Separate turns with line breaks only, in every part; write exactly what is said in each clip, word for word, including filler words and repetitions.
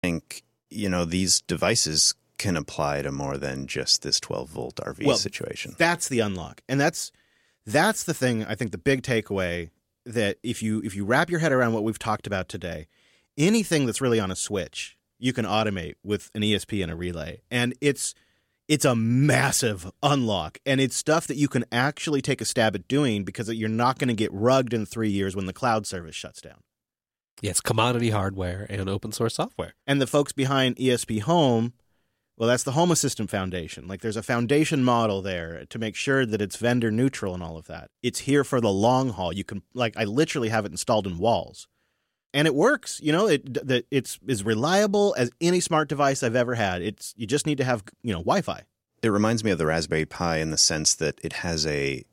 think, you know, these devices can apply to more than just this twelve volt R V
well,
situation.
That's the unlock. And that's that's the thing, I think the big takeaway, that if you if you wrap your head around what we've talked about today, anything that's really on a switch, you can automate with an E S P and a relay. And it's it's a massive unlock. And it's stuff that you can actually take a stab at doing because you're not going to get rugged in three years when the cloud service shuts down.
Yeah, it's commodity hardware and open source software.
And the folks behind E S P Home, well, that's the Home Assistant Foundation. Like, there's a foundation model there to make sure that it's vendor neutral and all of that. It's here for the long haul. You can, like, I literally have it installed in walls. And it works. You know, it that it's as reliable as any smart device I've ever had. It's you just need to have, you know, Wi-Fi.
It reminds me of the Raspberry Pi in the sense that it has a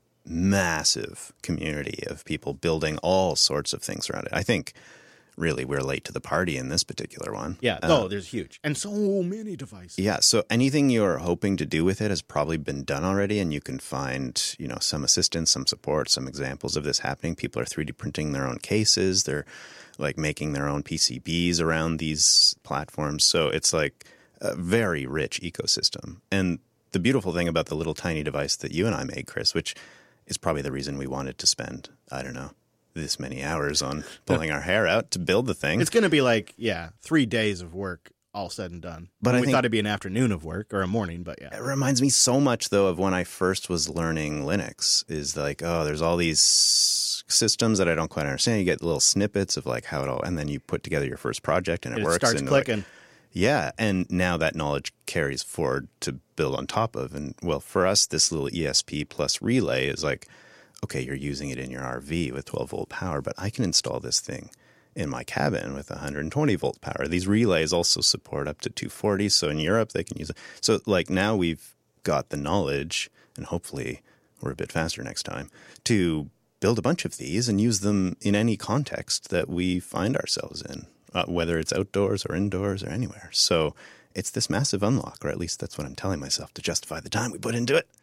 massive community of people building all sorts of things around it. I think really we're late to the party in this particular one.
Yeah.
Uh,
oh, there's huge. And so many devices.
Yeah. So anything you're hoping to do with it has probably been done already, and you can find, you know, some assistance, some support, some examples of this happening. People are three D printing their own cases. They're like making their own P C Bs around these platforms. So it's like a very rich ecosystem. And the beautiful thing about the little tiny device that you and I made, Chris, which is probably the reason we wanted to spend, I don't know, this many hours on pulling our hair out to build the thing.
It's going to be like, yeah, three days of work all said and done.
But
and
I
we
think
thought it'd be an afternoon of work or a morning, but yeah.
It reminds me so much, though, of when I first was learning Linux, is like, oh, there's all these systems that I don't quite understand. You get little snippets of like how it all, and then you put together your first project and it,
And it
works.
starts
and
clicking.
Like, yeah, and now that knowledge carries forward to build on top of. And well, for us, this little E S P plus relay is like, okay, you're using it in your R V with twelve volt power, but I can install this thing in my cabin with one hundred twenty volt power. These relays also support up to two forty, so in Europe they can use it. So like now we've got the knowledge, and hopefully we're a bit faster next time, to build a bunch of these and use them in any context that we find ourselves in, uh, whether it's outdoors or indoors or anywhere. So it's this massive unlock, or at least that's what I'm telling myself to justify the time we put into it.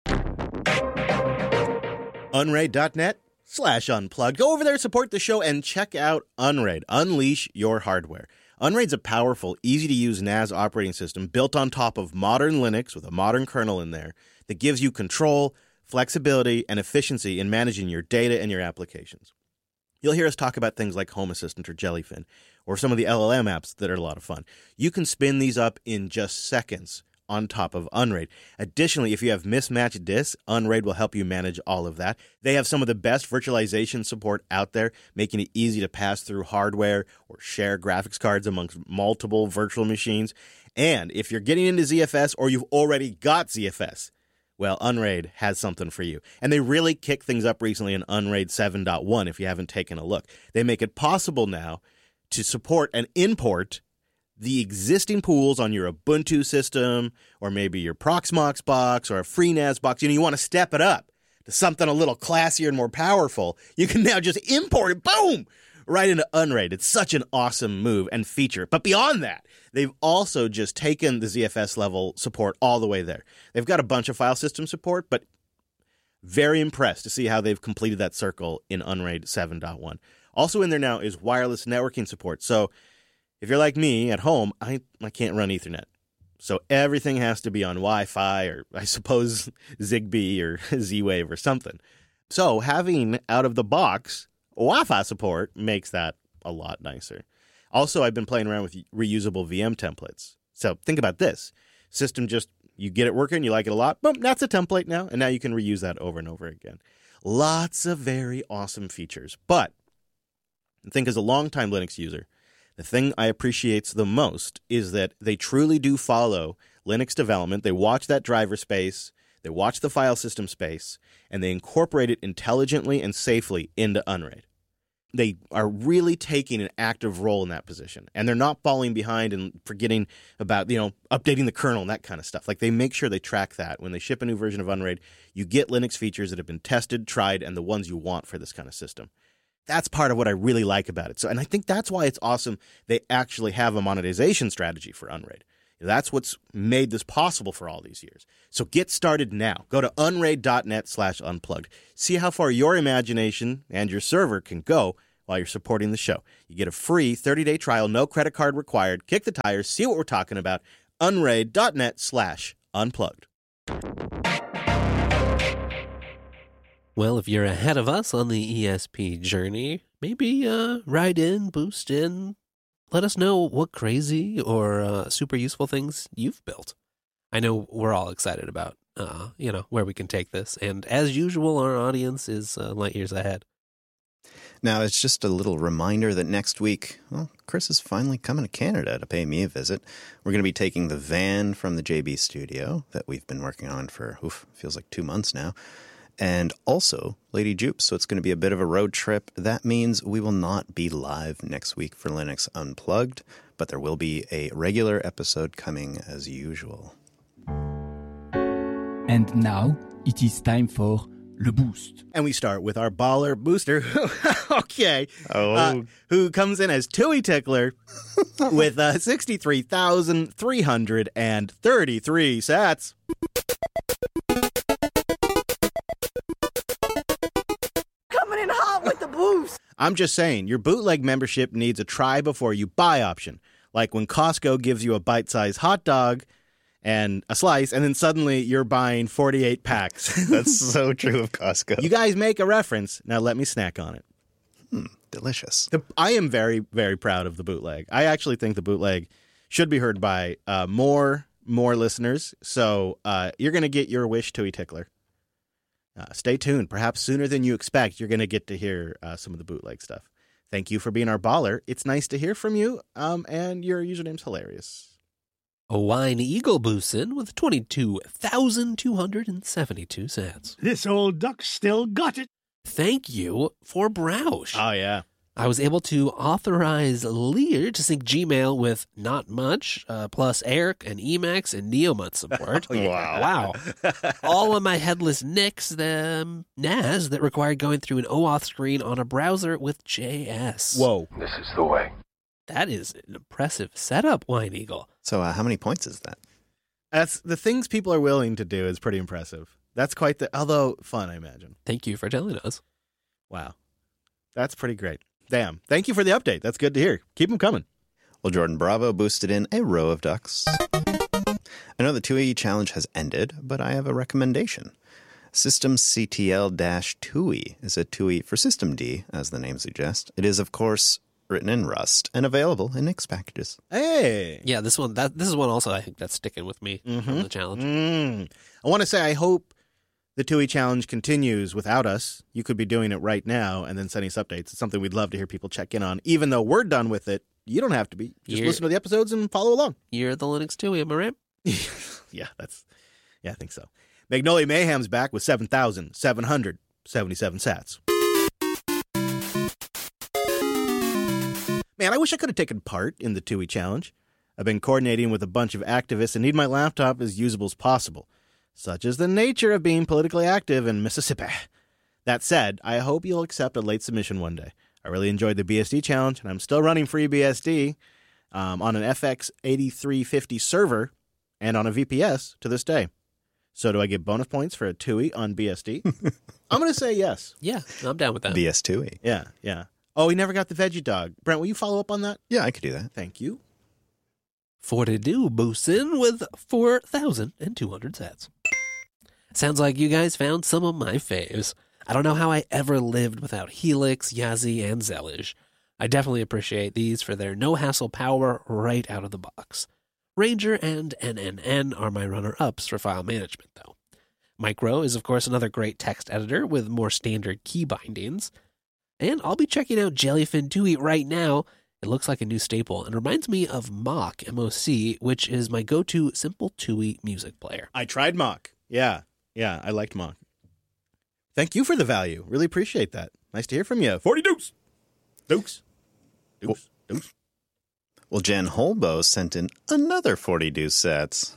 Unraid.net slash unplugged. Go over there, support the show, and check out Unraid. Unleash your hardware. Unraid's a powerful, easy-to-use N A S operating system built on top of modern Linux with a modern kernel in there that gives you control, flexibility, and efficiency in managing your data and your applications. You'll hear us talk about things like Home Assistant or Jellyfin, or some of the L L M apps that are a lot of fun. You can spin these up in just seconds on top of Unraid. Additionally, if you have mismatched disks, Unraid will help you manage all of that. They have some of the best virtualization support out there, making it easy to pass through hardware or share graphics cards amongst multiple virtual machines. And if you're getting into Z F S or you've already got Z F S, well, Unraid has something for you. And they really kicked things up recently in Unraid seven point one if you haven't taken a look. They make it possible now to support and import the existing pools on your Ubuntu system, or maybe your Proxmox box or a FreeNAS box. You know, you want to step it up to something a little classier and more powerful. You can now just import it, boom, right into Unraid. It's such an awesome move and feature. But beyond that, they've also just taken the Z F S level support all the way there. They've got a bunch of file system support, but very impressed to see how they've completed that circle in Unraid seven point one. Also in there now is wireless networking support. So if you're like me at home, I, I can't run Ethernet. So everything has to be on Wi-Fi, or I suppose Zigbee or Z-Wave or something. So having out-of-the-box Wi-Fi support makes that a lot nicer. Also, I've been playing around with reusable V M templates. So think about this. System just, you get it working, you like it a lot, boom, that's a template now, and now you can reuse that over and over again. Lots of very awesome features. But I think as a longtime Linux user, the thing I appreciate the most is that they truly do follow Linux development. They watch that driver space, they watch the file system space, and they incorporate it intelligently and safely into Unraid. They are really taking an active role in that position, and they're not falling behind and forgetting about, you know, updating the kernel and that kind of stuff. Like, they make sure they track that. When they ship a new version of Unraid, you get Linux features that have been tested, tried, and the ones you want for this kind of system. That's part of what I really like about it. So, and I think that's why it's awesome they actually have a monetization strategy for Unraid. That's what's made this possible for all these years. So get started now. Go to unraid.net slash unplugged. See how far your imagination and your server can go while you're supporting the show. You get a free thirty-day trial, no credit card required. Kick the tires, see what we're talking about. Unraid.net slash unplugged.
Well, if you're ahead of us on the E S P journey, maybe uh, write in, boost in, let us know what crazy or uh, super useful things you've built. I know we're all excited about, uh, you know, where we can take this. And as usual, our audience is uh, light years ahead.
Now, it's just a little reminder that next week, well, Chris is finally coming to Canada to pay me a visit. We're going to be taking the van from the J B studio that we've been working on for, oof, feels like two months now. And also Lady Jupes, so it's going to be a bit of a road trip. That means we will not be live next week for Linux Unplugged, but there will be a regular episode coming as usual.
And now it is time for Le Boost.
And we start with our baller booster, okay,
Oh.
uh, who comes in as Tui Tickler with uh, sixty-three thousand three hundred thirty-three sats.
Coming in hot with the boost.
I'm just saying, your bootleg membership needs a try before you buy option. Like when Costco gives you a bite-sized hot dog and a slice, and then suddenly you're buying forty-eight packs.
That's so true of Costco.
You guys make a reference. Now let me snack on it.
Hmm, delicious.
The, I am very, very proud of the bootleg. I actually think the bootleg should be heard by uh, more, more listeners. So uh, you're going to get your wish, Tui Tickler. Uh, stay tuned. Perhaps sooner than you expect, you're going to get to hear uh, some of the bootleg stuff. Thank you for being our baller. It's nice to hear from you, um, and your username's hilarious.
A Wine Eagle boosts in with twenty-two thousand two hundred seventy-two sats.
This old duck still got it.
Thank you for Browsh.
Oh, yeah.
I was able to authorize Lear to sync Gmail with Not Much, uh, plus Eric and Emacs and Neomut support.
Oh, yeah.
Wow. All of my headless nicks, the um, N A S that required going through an OAuth screen on a browser with J S.
Whoa.
This is the way.
That is an impressive setup, Wine Eagle.
So uh, how many points is that?
That's the things people are willing to do is pretty impressive. That's quite the, although fun, I imagine.
Thank you for telling us.
Wow. That's pretty great. Damn. Thank you for the update. That's good to hear. Keep them coming.
Well, Jordan Bravo boosted in a row of ducks. I know the two E challenge has ended, but I have a recommendation. Systemctl two E is a two E for Systemd, as the name suggests. It is, of course, written in Rust and available in Nix packages.
Hey.
Yeah, this one. That this is one also I think that's sticking with me
Mm-hmm.
from the challenge.
Mm. I want to say I hope the two E challenge continues without us. You could be doing it right now and then sending us updates. It's something we'd love to hear people check in on. Even though we're done with it, you don't have to be. Just
You're-
listen to the episodes and follow along.
You're the Linux two E, am I right?
Yeah, that's. Yeah, I think so. Magnolia Mayhem's back with seven thousand seven hundred seventy-seven sats. Man, I wish I could have taken part in the two E challenge. I've been coordinating with a bunch of activists and need my laptop as usable as possible. Such is the nature of being politically active in Mississippi. That said, I hope you'll accept a late submission one day. I really enjoyed the B S D challenge, and I'm still running FreeBSD um, on an F X eighty-three fifty server and on a V P S to this day. So do I get bonus points for a two E on B S D? I'm going to say yes.
Yeah, I'm down with that.
B S two E.
Yeah, yeah. Oh, he never got the veggie dog. Brent, will you follow up on that?
Yeah, I could do that.
Thank you.
Fortitude boosts in with four thousand two hundred sats. Sounds like you guys found some of my faves. I don't know how I ever lived without Helix, Yazi, and Zellige. I definitely appreciate these for their no-hassle power right out of the box. Ranger and N N N are my runner-ups for file management, though. Micro is, of course, another great text editor with more standard key bindings. And I'll be checking out Jellyfin two E right now. It looks like a new staple and reminds me of Mock, M O C, which is my go-to simple two E music player.
I tried Mock. Yeah, yeah, I liked Mock. Thank you for the value. Really appreciate that. Nice to hear from you. forty Dukes. Dukes. Dukes. Dukes.
Well, Jen Holbo sent in another forty deuce sets.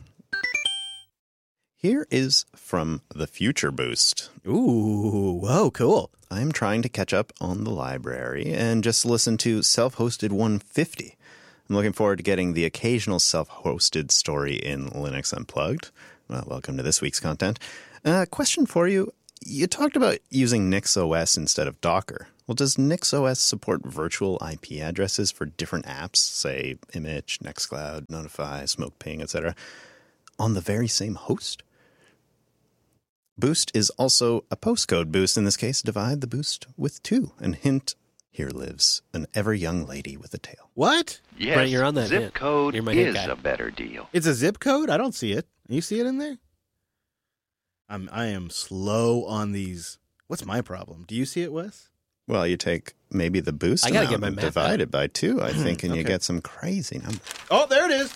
Here is from the Future Boost.
Ooh, whoa, cool.
I'm trying to catch up on the library and just listen to Self-Hosted one fifty. I'm looking forward to getting the occasional self-hosted story in Linux Unplugged. Well, welcome to this week's content. Uh, question for you. You talked about using NixOS instead of Docker. Well, does NixOS support virtual I P addresses for different apps, say Image, Nextcloud, Notify, SmokePing, et cetera, on the very same host? Boost is also a postcode boost. In this case, divide the boost with two. And hint, here lives an ever young lady with a tail.
What?
Yes,
Brent, you're on that
zip
hint.
code
You're my hint
is
guy.
a better deal.
It's a zip code? I don't see it. You see it in there? I'm I am slow on these. What's my problem? Do you see it, Wes?
Well, you take maybe the boost
I gotta
amount
get my
and
math
divide
out.
it by two, I think, and you
Okay.
get some crazy number.
Oh, there it is.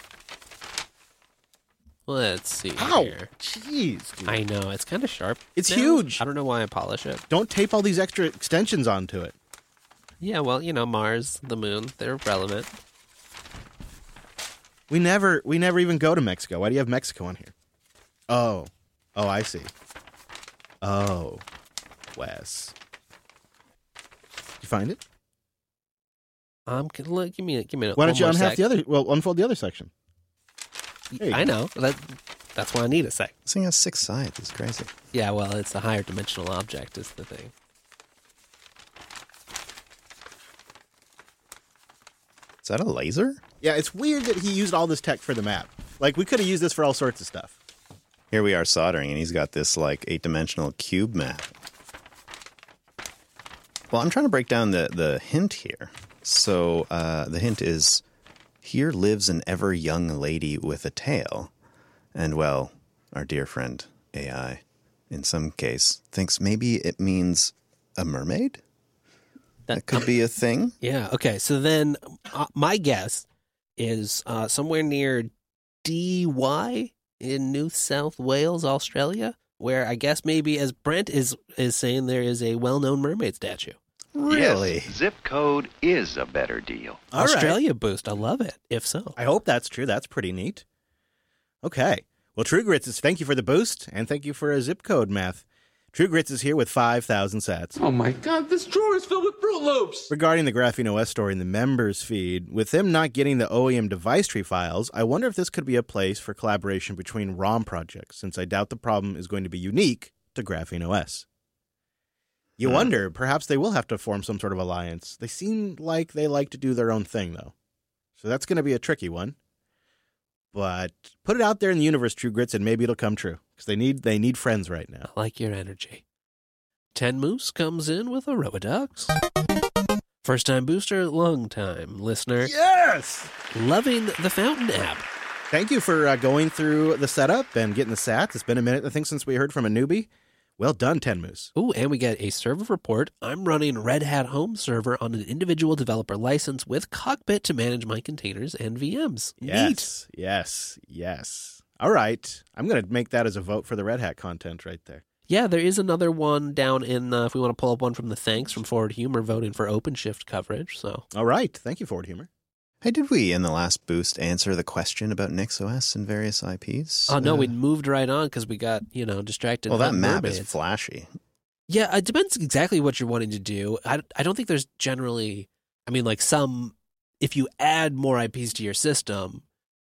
Let's see
Ow.
here.
Jeez, dude.
I know, it's kind of sharp.
It's
now.
huge.
I don't know why I polish it.
Don't tape all these extra extensions onto it.
Yeah, well, you know, Mars, the moon, they're relevant.
We never we never even go to Mexico. Why do you have Mexico on here? Oh. Oh, I see. Oh. Wes. You find it?
Um, can- look, give me, a- give me. A,
Why don't
one
you
more
unhalf
sec.
the other well, unfold the other section. There you
I
go.
know. That, that's why I need a sec.
This thing has six sides. It's crazy.
Yeah, well, it's a higher dimensional object is the thing.
Is that a laser?
Yeah, it's weird that he used all this tech for the map. Like, we could have used this for all sorts of stuff.
Here we are soldering, and he's got this, like, eight-dimensional cube map. Well, I'm trying to break down the, the hint here. So uh, the hint is, here lives an ever young lady with a tail. And, well, our dear friend A I, in some case, thinks maybe it means a mermaid? That could be a thing.
Yeah. Okay. So then, uh, my guess is uh, somewhere near D Y in New South Wales, Australia, where I guess maybe, as Brent is is saying, there is a well-known mermaid statue.
Really?
Yes, zip code is a better deal.
All right.
Australia boost. I love it. If so,
I hope that's true. That's pretty neat. Okay. Well, True Grits is thank you for the boost, and thank you for a zip code math. True Grits is here with five thousand sats.
Oh my god, this drawer is filled with Fruit Loops!
Regarding the Graphene O S story in the members feed, with them not getting the O E M device tree files, I wonder if this could be a place for collaboration between ROM projects, since I doubt the problem is going to be unique to Graphene O S. You
Hmm.
wonder, perhaps they will have to form some sort of alliance. They seem like they like to do their own thing, though. So that's going to be a tricky one. But put it out there in the universe, True Grits, and maybe it'll come true. Because they need, they need friends right now.
I like your energy. Ten Moose comes in with a Robodux. First time booster, long time listener.
Yes!
Loving the Fountain app.
Thank you for uh, going through the setup and getting the sats. It's been a minute, I think, since we heard from a newbie. Well done, Ten Moose.
Ooh, and we get a server report. I'm running Red Hat Home Server on an individual developer license with Cockpit to manage my containers and V Ms. Neat.
Yes, yes, yes. All right. I'm going to make that as a vote for the Red Hat content right there.
Yeah, there is another one down in, uh, if we want to pull up one from the thanks from Forward Humor, voting for OpenShift coverage. So,
All right. Thank you, Forward Humor.
Hey, did we, in the last boost, answer the question about NixOS and various I Ps?
oh no,
Uh,
we moved right on because we got, you know, distracted.
Well, that
on
map
mermaids.
is flashy.
Yeah, it depends exactly what you're wanting to do. I, I don't think there's generally, I mean, like some, if you add more I Ps to your system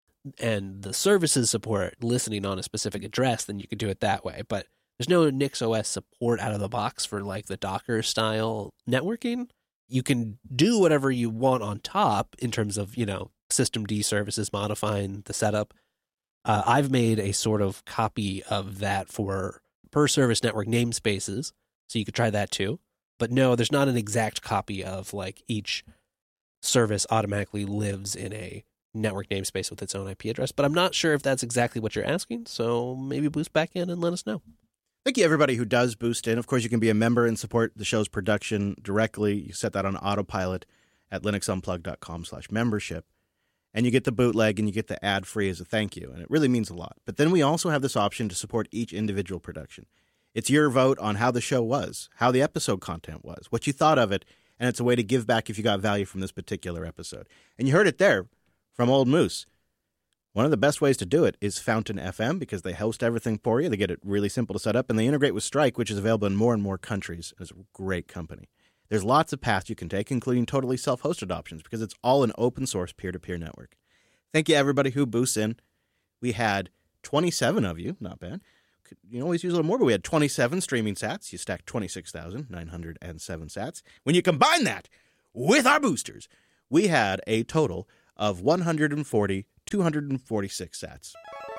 and the services support listening on a specific address, then you could do it that way. But there's no NixOS support out of the box for like the Docker style networking. You can do whatever you want on top in terms of, you know, system D services, modifying the setup. Uh, I've made a sort of copy of that for per service network namespaces. So you could try that too. But no, there's not an exact copy of like each service automatically lives in a network namespace with its own I P address. But I'm not sure if that's exactly what you're asking. So maybe boost back in and let us know.
Thank you, everybody who does boost in. Of course, you can be a member and support the show's production directly. You set that on autopilot at linuxunplug.com slash membership. And you get the bootleg and you get the ad-free as a thank you. And it really means a lot. But then we also have this option to support each individual production. It's your vote on how the show was, how the episode content was, what you thought of it, and it's a way to give back if you got value from this particular episode. And you heard it there from Old Moose. One of the best ways to do it is Fountain F M because they host everything for you. They get it really simple to set up, and they integrate with Strike, which is available in more and more countries. It's a great company. There's lots of paths you can take, including totally self-hosted options, because it's all an open-source peer-to-peer network. Thank you, everybody who boosts in. We had twenty-seven of you. Not bad. could, you can always use a little more, but we had twenty-seven streaming sats. You stack twenty-six thousand nine hundred seven sats. When you combine that with our boosters, we had a total of one hundred forty, two hundred forty-six sats.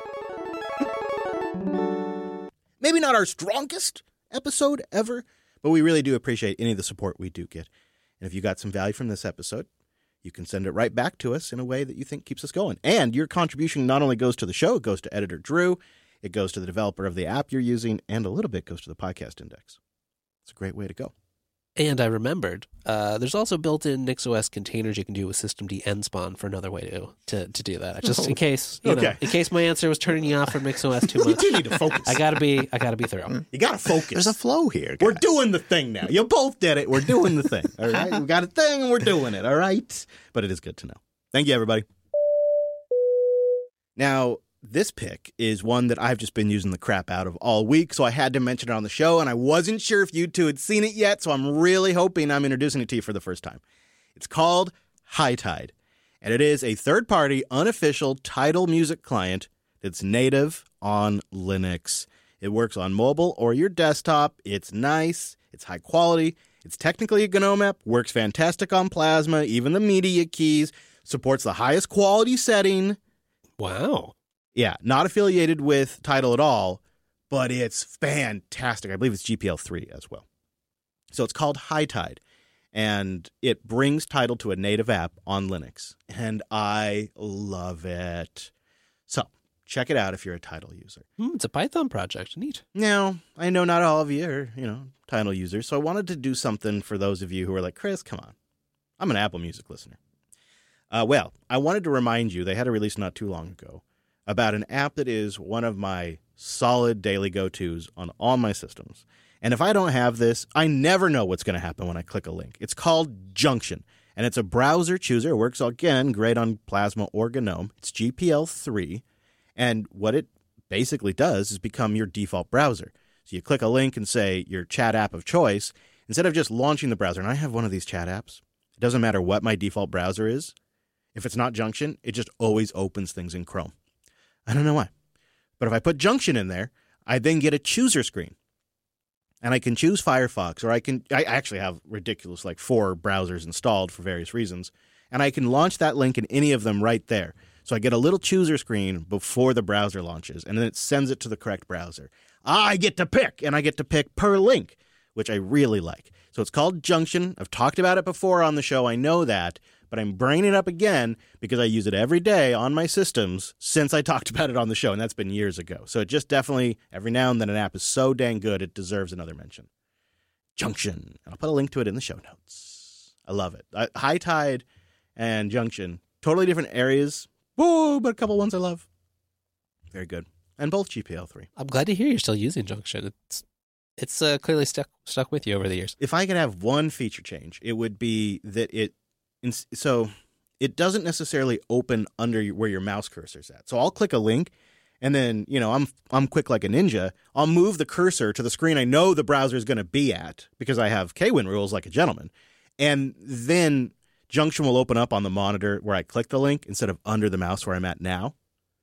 Maybe not our strongest episode ever, but we really do appreciate any of the support we do get. And if you got some value from this episode, you can send it right back to us in a way that you think keeps us going. And your contribution not only goes to the show, it goes to editor Drew, it goes to the developer of the app you're using, and a little bit goes to the podcast index. It's a great way to go.
And I remembered, uh, there's also built-in NixOS containers you can do with systemd nspawn for another way to to, to do that. Just in case, you
Okay.
know, in case my answer was turning you off from NixOS too
You
much.
do need to focus.
I gotta be, I gotta be thorough.
You got to focus.
There's a flow here.
We're
guys.
doing the thing now. You both did it. We're doing the thing. All right. We got a thing and we're doing it. All right. But it is good to know. Thank you, everybody. Now, this pick is one that I've just been using the crap out of all week, so I had to mention it on the show, and I wasn't sure if you two had seen it yet, so I'm really hoping I'm introducing it to you for the first time. It's called High Tide, and it is a third-party, unofficial Tidal music client that's native on Linux. It works on mobile or your desktop. It's nice. It's high quality. It's technically a GNOME app. Works fantastic on Plasma. Even the media keys. Supports the highest quality setting.
Wow.
Yeah, not affiliated with Tidal at all, but it's fantastic. I believe it's G P L three as well. So it's called High Tide, and it brings Tidal to a native app on Linux, and I love it. So check it out if you're a Tidal user.
Hmm, it's a Python project. Neat.
Now, I know not all of you are, you know, Tidal users, so I wanted to do something for those of you who are like, Chris, come on. I'm an Apple Music listener. Uh, well, I wanted to remind you, they had a release not too long ago, about an app that is one of my solid daily go-tos on all my systems. And if I don't have this, I never know what's going to happen when I click a link. It's called Junction, and it's a browser chooser. It works, again, great on Plasma or GNOME. It's G P L three, and what it basically does is become your default browser. So you click a link and say your chat app of choice, instead of just launching the browser, and I have one of these chat apps. It doesn't matter what my default browser is. If it's not Junction, it just always opens things in Chrome. I don't know why. But if I put Junction in there, I then get a chooser screen. And I can choose Firefox, or I can, I actually have ridiculous, like four browsers installed for various reasons. And I can launch that link in any of them right there. So I get a little chooser screen before the browser launches, and then it sends it to the correct browser. I get to pick, and I get to pick per link, which I really like. So it's called Junction. I've talked about it before on the show. I know that. But I'm bringing it up again because I use it every day on my systems since I talked about it on the show, and that's been years ago. So it just definitely, every now and then, an app is so dang good, it deserves another mention. Junction. And I'll put a link to it in the show notes. I love it. Uh, High Tide and Junction, totally different areas. Whoa, but a couple ones I love. Very good. And both G P L three.
I'm glad to hear you're still using Junction. It's it's uh, clearly stuck stuck with you over the years.
If I could have one feature change, it would be that it So it doesn't necessarily open under where your mouse cursor's at. So I'll click a link, and then, you know, I'm I'm quick like a ninja. I'll move the cursor to the screen I know the browser is going to be at because I have Kwin rules like a gentleman. And then Junction will open up on the monitor where I click the link instead of under the mouse where I'm at now.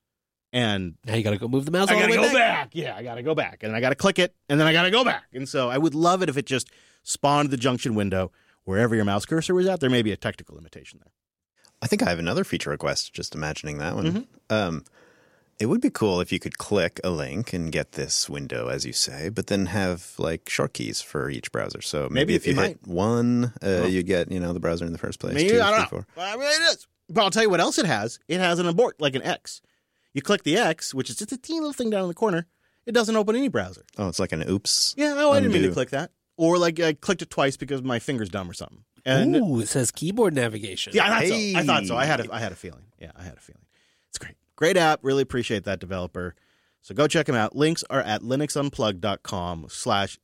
And
Now you got to go move the mouse
I
all
got
the
to
way
go back. Yeah, I got to go back. And then I got to click it, and then I got to go back. And so I would love it if it just spawned the Junction window wherever your mouse cursor was at. There may be a technical limitation there.
I think I have another feature request, just imagining that one.
Mm-hmm.
Um, it would be cool if you could click a link and get this window, as you say, but then have like short keys for each browser. So maybe,
Maybe
if you
you
hit one, uh,
Oh.
you get, you know, the browser in the first place.
Maybe,
Two,
I don't
three,
know.
four.
Well, I mean, it is. But I'll tell you what else it has. It has an abort, like an X. You click the X, which is just a teeny little thing down in the corner. It doesn't open any browser.
Oh, it's like an oops.
Yeah, oh, I didn't mean to
Undo.
click that. Or like I clicked it twice because my finger's dumb or something. And
Ooh, it says keyboard navigation.
yeah, I thought
Hey.
so. I thought so. I had a, I had a feeling. Yeah, I had a feeling. It's great. Great app. Really appreciate that developer. So go check them out. Links are at linuxunplugged.com slash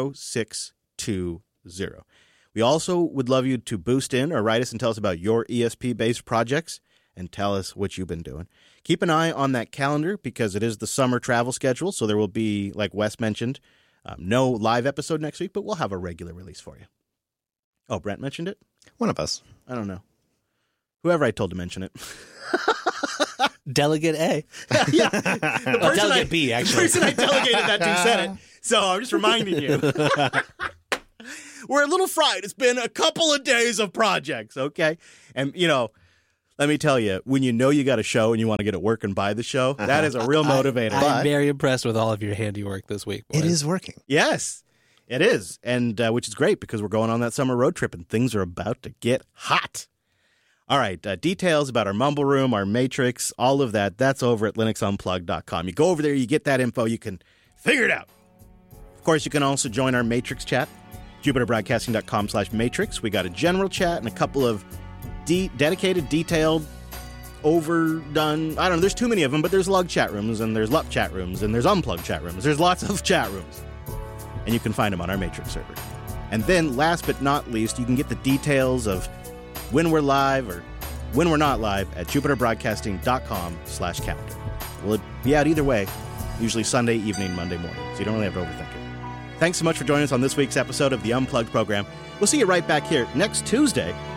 0620. We also would love you to boost in or write us and tell us about your E S P-based projects and tell us what you've been doing. Keep an eye on that calendar because it is the summer travel schedule, so there will be, like Wes mentioned, um, no live episode next week, but we'll have a regular release for you. Oh, Brent mentioned it?
One of us.
I don't know. Whoever I told to mention it.
Delegate A.
yeah. The
Oh,
person
Delegate
I,
B, actually.
The person I delegated that to said it. So I'm just reminding you. We're a little fried. It's been a couple of days of projects, okay? And, you know, let me tell you, when you know you got a show and you want to get it working by the show, that is a real motivator.
I'm
But-
very impressed with all of your handiwork this week.
It
boys.
is working.
Yes, it is. And uh, which is great because we're going on that summer road trip and things are about to get hot. All right, uh, details about our Mumble Room, our Matrix, all of that, that's over at linux unplugged dot com. You go over there, you get that info, you can figure it out. Of course, you can also join our Matrix chat, jupiter broadcasting dot com slash matrix. We got a general chat and a couple of de- dedicated, detailed, overdone, I don't know, there's too many of them, but there's lug chat rooms, and there's L U P chat rooms, and there's unplugged chat rooms. There's lots of chat rooms. And you can find them on our Matrix server. And then, last but not least, you can get the details of when we're live or when we're not live at jupiter broadcasting dot com slash calendar. We'll be out either way, usually Sunday evening, Monday morning, so you don't really have to overthink it. Thanks so much for joining us on this week's episode of the Unplugged program. We'll see you right back here next Tuesday